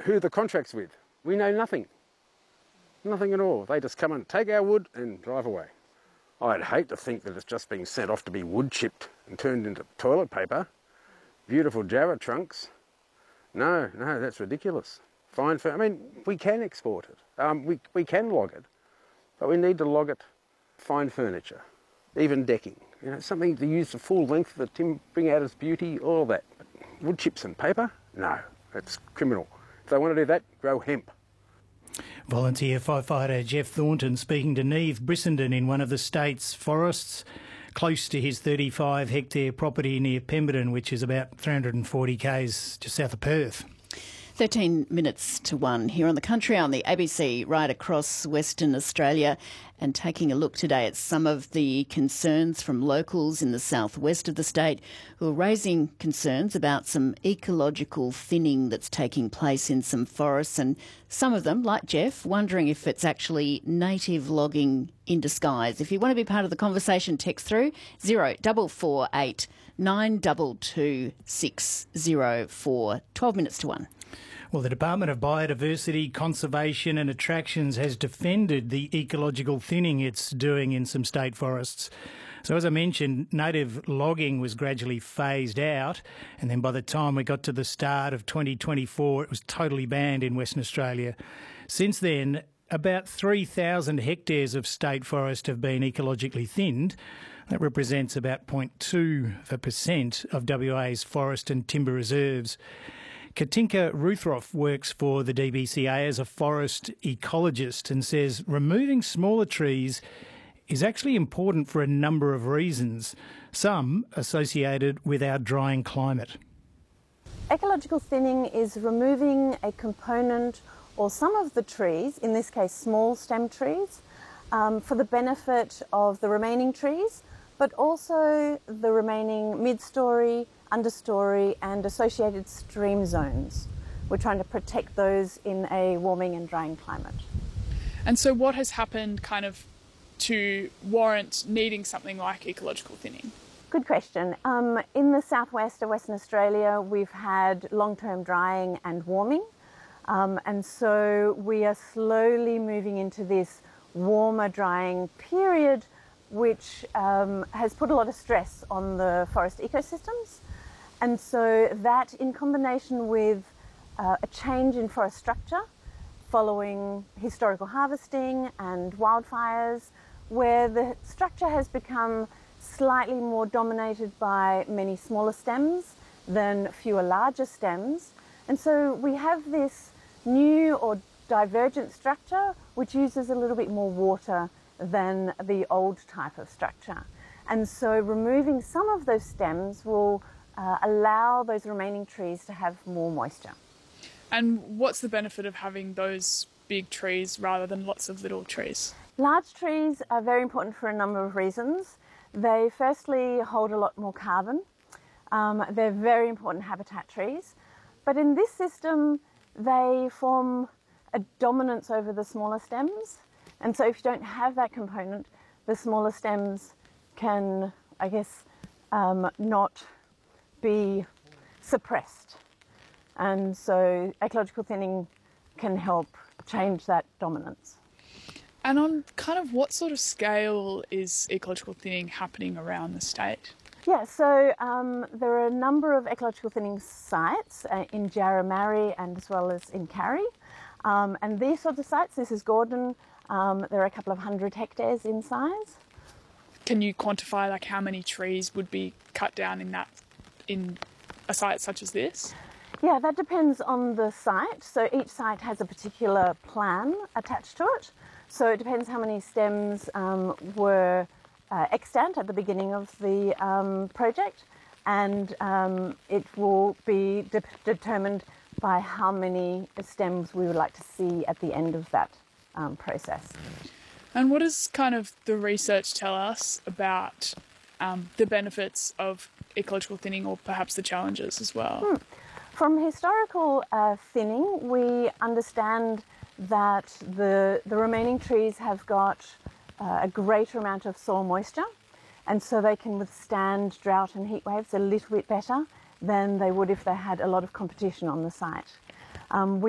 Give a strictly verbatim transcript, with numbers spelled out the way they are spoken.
who the contract's with. We know nothing. Nothing at all. They just come and take our wood and drive away. I'd hate to think that it's just being sent off to be wood chipped and turned into toilet paper. Beautiful Jarrah trunks. No, no, that's ridiculous. Fine for, I mean, we can export it. Um, we, we can log it, but we need to log it fine furniture, even decking. You know, something to use the full length of the timber, bring out its beauty, all that. But wood chips and paper? No, that's criminal. If they want to do that, grow hemp. Volunteer firefighter Jeff Thornton speaking to Neve Brissenden in one of the state's forests, close to his thirty-five hectare property near Pemberton, which is about three hundred forty k's just south of Perth. thirteen minutes to one here on The Country on the A B C right across Western Australia, and taking a look today at some of the concerns from locals in the southwest of the state who are raising concerns about some ecological thinning that's taking place in some forests, and some of them, like Jeff, wondering if it's actually native logging in disguise. If you want to be part of the conversation, text through zero four four eight nine two two six zero four. twelve minutes to one. Well, the Department of Biodiversity, Conservation and Attractions has defended the ecological thinning it's doing in some state forests. So as I mentioned, native logging was gradually phased out, and then by the time we got to the start of twenty twenty-four, it was totally banned in Western Australia. Since then, about three thousand hectares of state forest have been ecologically thinned. That represents about zero point two percent of W A's forest and timber reserves. Katinka Ruthroff works for the D B C A as a forest ecologist and says removing smaller trees is actually important for a number of reasons, some associated with our drying climate. Ecological thinning is removing a component or some of the trees, in this case small stem trees, um, for the benefit of the remaining trees, but also the remaining mid-storey, understory and associated stream zones. We're trying to protect those in a warming and drying climate. And so what has happened kind of to warrant needing something like ecological thinning? Good question. Um, in the southwest of Western Australia, we've had long-term drying and warming. Um, and so we are slowly moving into this warmer drying period, which um, has put a lot of stress on the forest ecosystems. And so that, in combination with uh, a change in forest structure following historical harvesting and wildfires, where the structure has become slightly more dominated by many smaller stems than fewer larger stems. And so we have this new or divergent structure which uses a little bit more water than the old type of structure. And so removing some of those stems will uh, allow those remaining trees to have more moisture. And what's the benefit of having those big trees rather than lots of little trees? Large trees are very important for a number of reasons. They firstly hold a lot more carbon. Um, they're very important habitat trees. But in this system, they form a dominance over the smaller stems. And so if you don't have that component, the smaller stems can, I guess, um, not be suppressed. And so ecological thinning can help change that dominance. And on kind of what sort of scale is ecological thinning happening around the state? Yeah, so um, there are a number of ecological thinning sites uh, in Jarrah Marri and as well as in Carrie. Um, and these sorts of sites, this is Gordon, um, there are a couple of hundred hectares in size. Can you quantify like how many trees would be cut down in that, in a site such as this? Yeah, that depends on the site. So each site has a particular plan attached to it. So it depends how many stems um, were uh, extant at the beginning of the um, project, and um, it will be de- determined by how many stems we would like to see at the end of that um, process. And what does kind of the research tell us about um, the benefits of ecological thinning, or perhaps the challenges as well? Hmm. From historical uh, thinning, we understand that the, the remaining trees have got uh, a greater amount of soil moisture, and so they can withstand drought and heat waves a little bit better than they would if they had a lot of competition on the site. Um, we